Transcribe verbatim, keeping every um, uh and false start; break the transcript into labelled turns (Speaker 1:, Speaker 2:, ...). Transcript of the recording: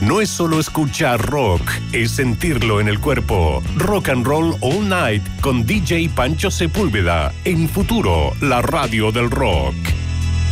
Speaker 1: no es solo escuchar rock, es sentirlo en el cuerpo. Rock and Roll All Night con D J Pancho Sepúlveda en Futuro, la radio del rock.